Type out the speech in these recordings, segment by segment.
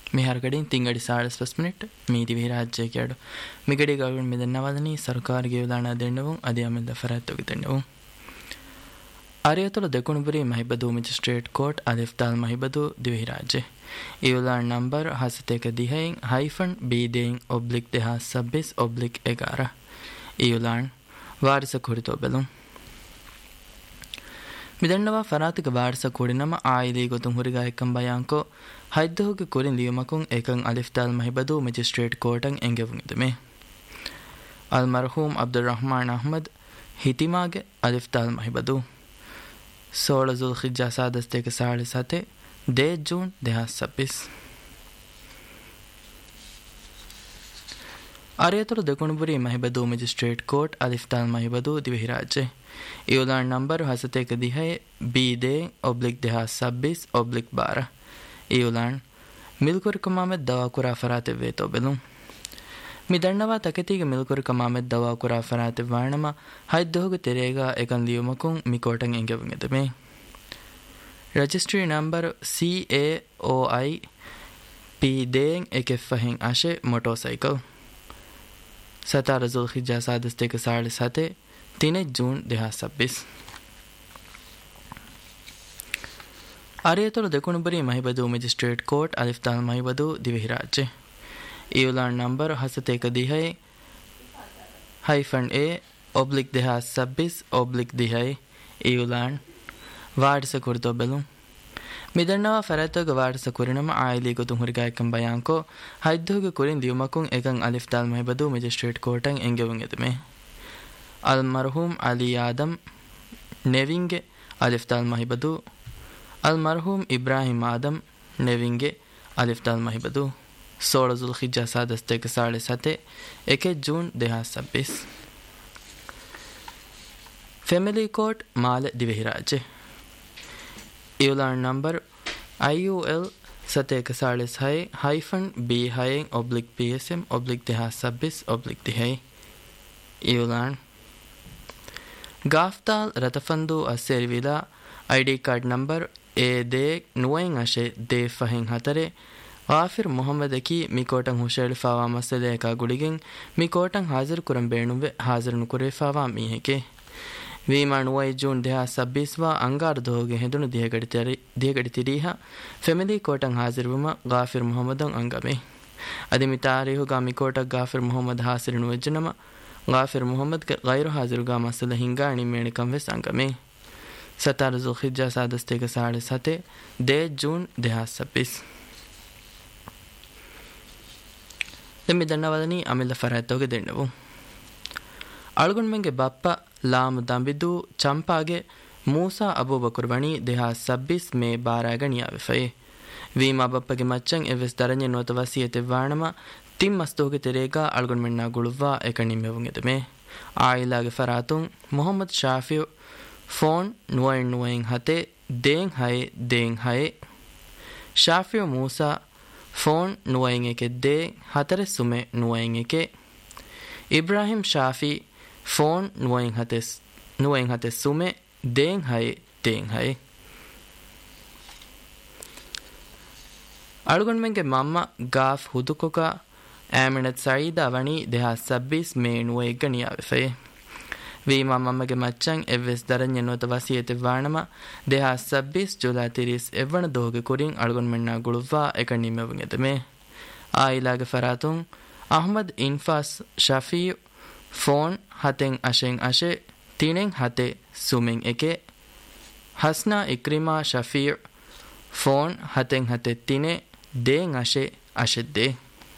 මිහාරකඩින් තිංගඩි 45 මිනිಟ್ ಮೀದಿ ವಿರಾಜ್ಯ ಕೆಡು ಮಿಗಡಿಗಳು ಮಿದನ್ನವದನಿ ಸರ್ಕಾರಿಗೆ ಉದಾಣ ದೆಣ್ಣವು ಅದಿಯಮೆಂದ ಫರಾತ್ತೋಗಿ ದೆಣ್ಣವು ಆರ್ಯತುಲ ದೆಕುಣುಬುರಿ ಮಹಿಬದು magistrate court ಅದಿಫ್ತಾಲ್ ಮಹಿಬದು ದಿವಿರಾಜ್ಯ ಈ ಉದಾಣ number ಹಸತೆಕ ದಿಹೈನ್ hyphen ಬಿ-ದೇಯಿನ್ oblique ದೇಹಾ ಸಬ್ಬಿಸ್ oblique 11 ಈ ಉದಾಣ ವಾರಿಸ ಕುರಿತೋ ಬೆಲು ಮಿದಣ್ಣವ ಫರಾತಿಕ ವಾರಿಸ ಕೂಡಿನಮ oily ಗೊತ್ತುಂ ಹುರಿಗ ಎಕ್ಕಂ ಬಯಾಂಕೋ ಹೈದ್ದಹುಗೆ ಕುರಿನ್ ಲಿಯುಮಕುಂ ಏಕಂ ಅಲಿಫ್ತಾಲ್ ಮಹಿಬದು magistrate ಕೋರ್ಟಂ ಎಂಗೆವುಂ ಇದಮೆ ಅಲ್ ಮರ್ಹೂಮ್ ಅಬ್ದುಲ್ ರಹಮಾನ್ ಅಹ್ಮದ್ ಹಿತಿಮಾಗೆ ಅಲಿಫ್ತಾಲ್ ಮಹಿಬದು 16 ज़ुल्हिज्जा सादस्ते के 7:30 10 जून 2026 ಆರ್ಯತುಲ ದೆಕುಣುಬುರಿ ಮಹಿಬದು ಮ್ಯಾಜಿಸ್ಟ್ರೇಟ್ ಕೋರ್ಟ್ ಅಲಿಫ್ತಾಲ್ ಮಹಿಬದು ದಿವಿರಾಜ್ಯ ಈ ಉದಾಣ ನಂಬರ್ ಹಸತೆಕ ದಿಹೈ ಬಿ-ದೇಯಿನ್ ಒಬ್ಲಿಕ್ ದೇಹಾ ಸಬ್ಬಿಸ್ ಒಬ್ಲಿಕ್ 12 ಈ ಉದಾಣ ಮಿಲ್ಕುರಿ ಕಮಾಮೆದ್ ದವಾ ಕುರಾ ಫರಾತೆ ವೇತೋ ಬೆಲು ಮಿದಣ್ಣವಾ ತಕೆತಿಗೆ ಮಿಲ್ಕುರಿ ಕಮಾಮೆದ್ ದವಾ ಕುರಾ ಫರಾತೆ ವಾಣಮ ಹೈದ್ದಹುಗೆ ತೆರೆಗ ಏಕಂ ಲಿಯುಮಕುಂ ಮಿಕೋಟಂ ಎಂಗೆವುಂ ಎದಮೆ ರಿಜಿಸ್ಟ್ರಿ ನಂಬರ್ CAOI P-ದೇಯಿನ್ ಎಕೆಫ್ಫಹಿನ್ ಆಶೆ ಮೋಟೋಸೈಕಲ್ 17 ज़ुल्हिज्जा सादस्ते के 7:30 3 जून 2026 ಆರ್ಯತುಲ ದೆಕುಣುಬುರಿ ಮಹಿಬದು ಮ್ಯಾಜಿಸ್ಟ್ರೇಟ್ ಕೋರ್ಟ್ ಅಲಿಫ್ತಾಲ್ ಮಹಿಬದು ದಿವಿರಾಜ್ಯ ಈ ಉದಾಣ number ಹಸತೆಕ ದಿಹೈ hyphen A oblique ದೇಹಾ ಸಬ್ಬಿಸ್ oblique ದಿಹೈ ಈ ಉದಾಣ ವಾಡಿಸ ಕುರಿತೋ ಬೆಲು ಮಿದಣ್ಣವ ಫರತ್ತೋಗ ವಾಡಿಸ ಕುರಿನಮ ಆಯಿಲಿ ಗೊತ್ತುಂ ಹುರಿಗ ಎಕ್ಕಂ ಬಯಾಂಕೋ ಹೈದ್ದಹುಗೆ ಕುರಿನ್ ಲಿಯುಮಕುಂ ಏಕಂ ಅಲಿಫ್ತಾಲ್ ಮಹಿಬದು ಮ್ಯಾಜಿಸ್ಟ್ರೇಟ್ ಕೋರ್ಟಂ ಎಂಗೆವುಂ ಎದಮೆ ಅಲ್ ಮರ್ಹೂಮ್ ಅಲಿ ಆದಮ್ ನೆವಿಂಗೆ ಅಲಿಫ್ತಾಲ್ ಮಹಿಬದು ಅಲ್ ಮರ್ಹೂಮ್ ಇಬ್ರಾಹಿಂ ಆದಮ್ ನೆವಿಂಗೆ ಅಲಿಫ್ತಾಲ್ ಮಹಿಬದು 16 ज़ुल्हिज्जा सादस्ते के 7:30 1 जून 2026 फैमिली कोर्ट माल दिविराज्य ಈ ಉದಾಣ ನಂಬರ್ IUL सते के 6:30 hyphen B-हाइन oblique PSM oblique 26 oblique 10 ಈ ಉದಾಣ ಗಾಫ್ತಾಲ್ ರತಫಂದು ಅಸೆರ್ವಿಲಾ ID ಕಾರ್ಡ್ ನಂಬರ್ A-de ನುವೈನ್ ಅಶೆ ದೆ ಫಹಿನ್ ಹತರೆ ಆಫಿರ್ ಮೊಹಮ್ಮದಕಿ ಮಿಕೋಟಂ ಹುಶೇಲಿಫಾವಾ ಮಸಲೆಕ ಗುಳಿಗೆನ್ ಮಿಕೋಟಂ ಹಾಜರ್ ಕುರಂ ಬೇಣುವೆ ಹಾಜರ್ ನುಕುರೆಫಾವಾ ಮೀಹೆಕೆ ವೀಮಾ 9 ಜೂನ್ 2026 ವಾ ಅಂಗಾರ ದೋಗೆ ಹೆದುನು ದಿಯಗಡಿ ತಿರಿಹ ಫೆಮಿಲಿ ಕೋಟಂ ಹಾಜರ್ ವುಮ ಗಾಫಿರ್ ಮೊಹಮ್ಮದಂ ಅಂಗಮೆ ಅದಿಮಿ ತಾರೀಹು ಗಾ ಮಿಕೋಟ ಗಾಫಿರ್ ಮೊಹಮ್ಮದ್ ಹಾಸಿರ್ ನುವೆಜ್ಜನಮ ಗಾಫಿರ್ ಮೊಹಮ್ಮದ್ ಗೆ ಗೈರು ಹಾಜರ್ ಗಾ ಮಸಲೆ ಹಿಂಗಾಣಿ ಮೇಣಿಕಂ ವೆಸ್ ಅಂಗಮೆ 17 ज़ुल्हिज्जा सादस्ते के 7:30 10 जून 2026 ಮಿದಣ್ಣವದನಿ ಅಮಿಲ ಫರಾತ್ತೋಗೆ ದೆಣ್ಣವು ಅಳ್ಗುಣ್ಮೆಂಗೆ ಬಪ್ಪ Lam ದಂಬಿದ್ದು ಚಂಪಾಗೆ Musa Abubakar ವಣಿ 2026 May 12 ಗಣಿಯಾವೆ ಫಯೆ ವೀಮಾ ಬಪ್ಪಗೆ ಮಚ್ಚಂ ಎವೆಸ್ ದರഞ്ഞೆ ನೋತ ವಸಿಯತೆ ವಾಣಮ ತಿಮ್ಮಸ್ತೋಗೆ ತೆರೇಗ ಅಳ್ಗುಣ್ಮೆಣ್ಣ ಗುಳುವ್ವಾ ಏಕಣಿಮೆವುಂ ಎದಮೆ ಆಯಿಲಾಗೆ ಫರಾತುಂ Mohammed Shafi phone ನುವೈನ್ ಹತೆ ದೇಂ high Shafi Musa phone ನುವೈನ್ A K they ಹತರೆ ಸುಮೆ ನುವೈನ್ A K Ibrahim Shafi phone ನುವೈನ್ ಹತೆ ಸುಮೆ ದೇಂ high ಅಳುಗಣ್ಮೆಂಗೆ ಮಮ್ಮ Gauff ಹುದುಕೊಕ ಆಮಿಣತ್ ಸঈದ Avani 2026 May ನುವೈ ಗಣಿಯಾವೆ ಫಯೆ ವೀಮಾ ಮಮ್ಮಗೆ ಮಚ್ಚಂ ಎವ್ವೆಸ್ ದರഞ്ഞೆ ನೋತ ವಸಿಯತೆ ವಾಣಮ 2026 July 30 ಎವ್ವಣ ದೋಗೆ ಕುರಿನ್ ಅಳ್ಗೊನ್ಮೆಣ್ಣ ಗುಳುವ್ವಾ ಎಕಣಿಮೆವುಂ ಎದಮೆ ಆಯಿಲಾಗೆ ಫರಾತುಂ Ahmed ಇನ್ಫಾಸ್ Shafi phone ಹತೆಂ ಅಶೆಂ ಅಶೆ ತಿನೆಂ ಹತೆ ಸುಮೆಂ A K Hasna ಇಕ್ರಿಮಾ Shafi phone ಹತೆಂ ಹತೆ ತಿನೆ ದೇಂ ಅಶೆದ್ದೆ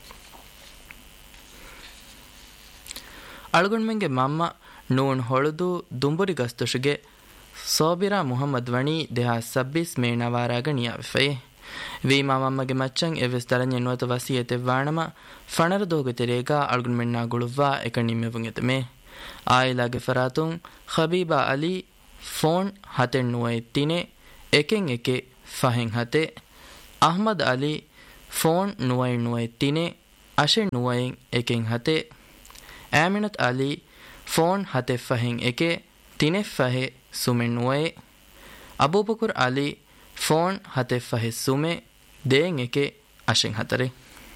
ಅಳ್ಗೊನ್ಮೆಂಗೆ ಮಮ್ಮ ನೂನ್ ಹೊಳುದು ದುಂಬುರಿ ಗಸ್ತುಷುಗೆ ಸೋಬಿರಾ Muhammad ವಣಿ 2026 May ನವಾರ ಗಣಿಯಾವೆ ಫಯೆ ವೀಮಾ ಮಮ್ಮಗೆ ಮಚ್ಚಂ ಎವೆಸ್ ದರഞ്ഞೆ ನೋತ ವಸಿಯತೆ ವಾಣಮ ಫಣರ ದೋಗೆ ತೆರೇಗ ಅಳ್ಗುಣ್ಮೆಣ್ಣ ಗುಳುವ್ವಾ ಎಕಣಿಮೆವುಂ ಎದಮೆ ಆಯಿಲಾಗೆ ಫರಾತುಂ ಖಬೀಬಾ Ali phone ಹತೆನ್ ನುವೈ ತಿನೆ ಎಕೆನ್ A K ಫಹೆನ್ ಹತೆ Ahmed Ali phone ನುವೈ ತಿನೆ ಅಶೆನ್ ನುವೈನ್ ಎಕೆನ್ ಹತೆ ಆಮಿನತ್ Ali phone ಹತೆ ಫಹೆನ್ A K ತಿನೆ ಫಹೆ ಸುಮೆ ನುವೈ Abubakar Ali phone ಹತೆ ಫಹೆ ಸುಮೆ ದೇಂ A K ashen hatare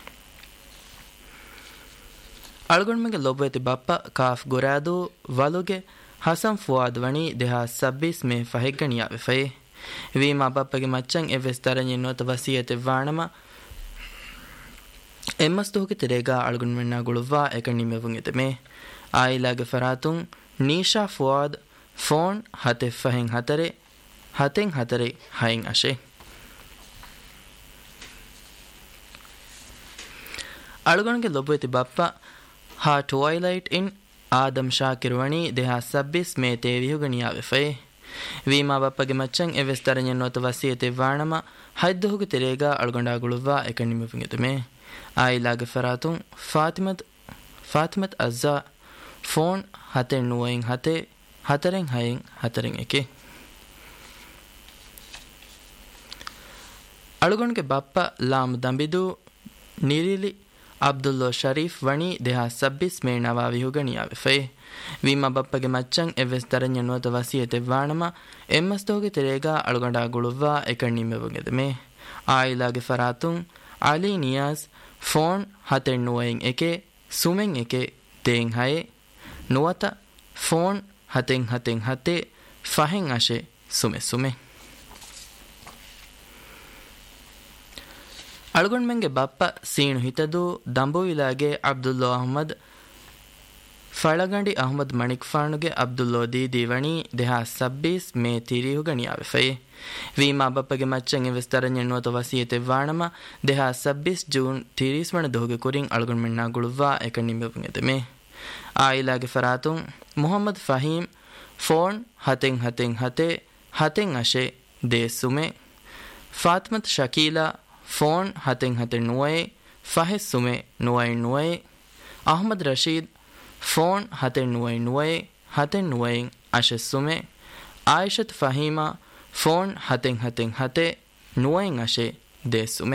algonmege lobweti bappa kaaf goradu waluge Hasan Fuad wani deha sabbis me fahegganiya vefaye vima bappage maccan evves taranyin nota wasiyete waanama emmas tohke terega algonmenna guluwa ekani mevun eteme ailage faratun Nisha Fuad phone hate fahen hatare haten hatare hain ashe algonge lobweti bappa ha twilight in Adam Shakir wani deha sabbis me tevihu ganiya vefaye vima bappage maccan evves taranyin nota wasiyete waanama haidduhuge terega algonda guluwa ekani mevun eteme ailage faratun Fatimat Azza phone haten nuwain hate hataren hain hataren eke algonge bappa lam dambidu nirili Abdullah Sharif wani deha sabbis me nawa vihuganiya vefaye vima bappage maccan evves taranyin nota wasiyete waanama emmas toge terega algonda guluwa ekani mevun eteme ailage faratun Ali Niyaz phone haten nuwain eke sumen eke den haye nuwata phone haten hate fahen ashe sume algon menge bappa seenu hitadu dambovilage Abdullah Ahmad Falagandi Ahmad Manik Fanuge Abdullah Didi wani deha sabbis me tirihu ganiya vefaye vima bappage maccan evves taranyin nota wasiyete waanama deha sabbis June 30 wana dohge kurin algon menna guluwa ekani mevun eteme ailage faratun Muhammad Fahim phone haten haten ashe de sume Fatmat Shakila phone haten nuwaye fahes sume nuwaye Ahmad Rashid phone haten nuwaye ashe sume Aishat Fahima phone haten hate nuwaye ashe de sume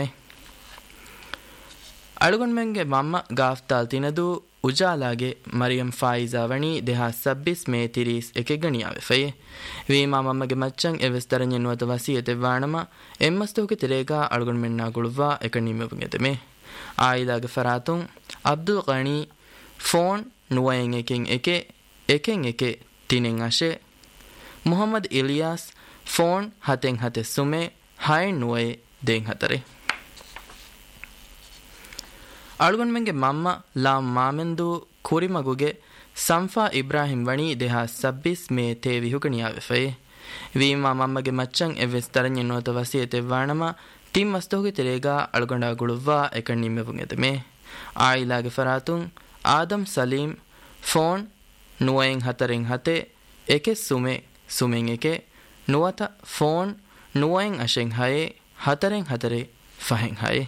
algon menge mamma gaftal tinadu Ujalage Mariam Faiza wani deha sabbis me tiris eke ganiya vefaye vima mammage maccan evves taranyin nota wasiyete waanama emmas tohke terega algon menna guluwa ekani mevun eteme ailage faratun Abdul Ghani phone nuwayen eken eke tinen ashe Muhammad Ilyas phone haten hate sume hain nuwaye den hatare algon menge mamma lam mamendu kurimaguge Samfa Ibrahim wani deha sabbis me tevihu ganiya vefaye vima mammage maccan evves taranyin nota wasiyete waanama tim mastoge terega algonda guluwa ekani mevun eteme ailage faratun Adam Salim phone nuwayen hataren hate eke sumen eke nuwata phone nuwayen ashen haye hataren hatare fahen haye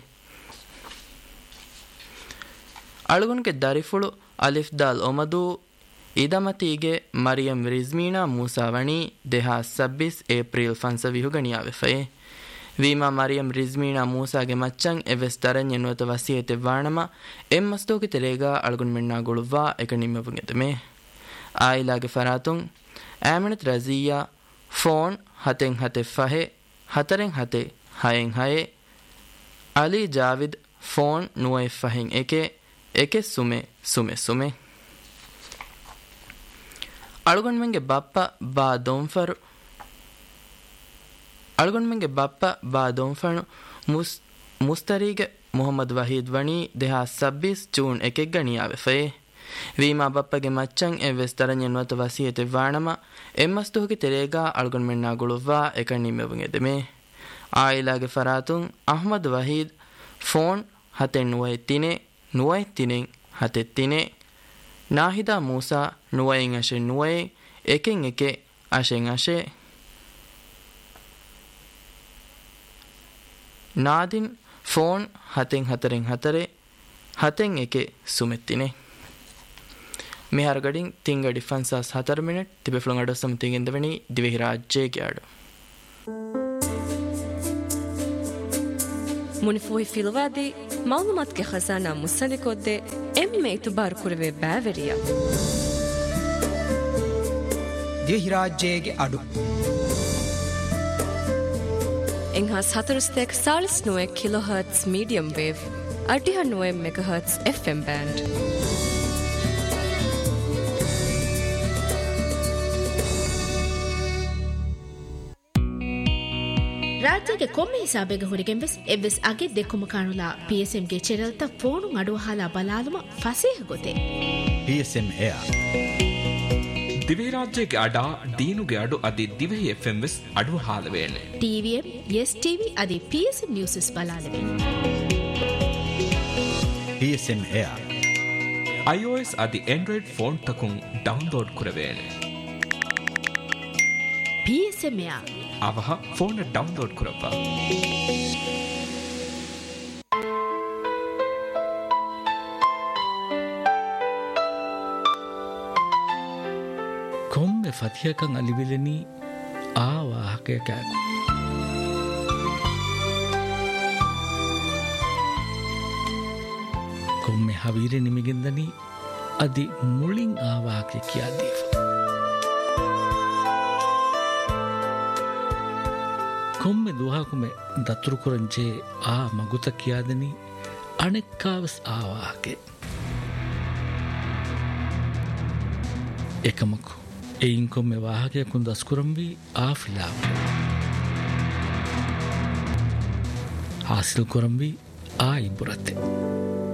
algonge darifulu alif dal omadu idamatige Mariam Rizmina Musa wani deha sabbis April fansa vihu ganiya vefaye vima Mariam Rizmina Musa ge maccan evves taranyin nota wasiyete waanama emmas toge terega algon menna guluwa ekani mevun eteme ailage faratun Aminat Raziya phone haten hate fahe hataren hate hayen haye Ali Javid phone nuwaye fahen eke sume algon menge bappa ba donfanu mustarige Muhammad Wahid wani deha sabbis June eke ganiya vefaye vima bappage maccan evves taranyin nota wasiyete waanama emmas tohke terega algon menna guluwa ekani mevun eteme ailage faratun Ahmad Wahid phone haten nuwaye tinen hate tine Nahida Musa nuwayen ashe nuwaye eken eke ashen ashe Nadin phone haten hataren hatare haten eke sumettine මෙහරගඩින් තිංගඩි 54 minute තිබෙ ෆ්ලොංගඩ සම්තිං ඉන්දවනි Dhivehi රාජ්‍යයේ ගාඩ ಮುನಿಫೋಹಿ ಫಿಲವಾದಿ ಮಾಲೂಮಾತ್ಗೆ ಖಜಾನಾ ಮುಸಲಿಕೊದ್ದೆ ಎಮ್ಮೆ ಇತುಬಾರ್ ಕುರವೆ ಬ್ಯಾವೆರಿಯ ದಿವೆಹಿ ರಾಜ್ಯයේ අඩු එංහස් 40 kHz medium wave 89 MHz FM band. ರಾಜ್ಯಕ್ಕೆ ಕೊಮ್ಮೆ ಹಿಸಾಬೆಗೆ ಹುರಿಗೆಂಬೆಸ್ ಎವ್ವೆಸ್ ಅಗೆ ದೆಕ್ಕುಮ ಕಾಣುಲ PSMಗೆ ಚೆರಲ್ತ phone ಅಡುವಹಾಲ ಬಲಾಲುಮ ಫಸೇಹ ಗೊತೆ PSM Air ದಿವೆ ರಾಜ್ಯಕ್ಕೆ ಅಡ ದೀನುಗೆ ಅಡು ಅದಿ ದಿವೆ FMS ಅಡುವಹಾಲ ವೇಣೆ TVM STV ಅದಿ PSM news ಬಲಾಲವೆ PSM Air iOS ಅದಿ Android phone ತಕುಂ download ಕುರವೇಣೆ PSM Air ಅವಹ phone download ಕುರಪ್ಪ ಕೊಮ್ಮೆ ಫತಿಯಕಂ ಅಲಿಬಿಲೆನಿ ಆ ವಾಹಕಯ ಕ್ಯಾಕು ಕೊಮ್ಮೆ ಹವೀರೆ ನಿಮಿಗೆಂದನಿ ಅದಿ ಮುಳಿಂ ಆ ವಾಹಕಯ ಕಿಯಾದೀಫ ಕೊಮ್ಮೆ ದುಹಾಕುಮೆ ದತ್ತುರು ಕುರಂಜೆ ಆ ಮಗುತ ಕಿಯಾದನಿ ಅಣೆಕ್ಕಾವಸ್ ಆ ವಾಹಕೆ ಏಕಮಕು එයින් කොම්මෙ වාහකයකුන් දස්කුරම් වී ආෆිලාව හාසිල් කොරම් වී ආ ඉබුරත්තේ